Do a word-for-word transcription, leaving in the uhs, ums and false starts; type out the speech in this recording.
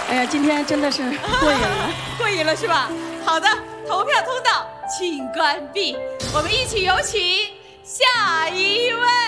哎呀，今天真的是过瘾了， 过瘾了是吧？好的，投票通道请关闭，我们一起有请下一位。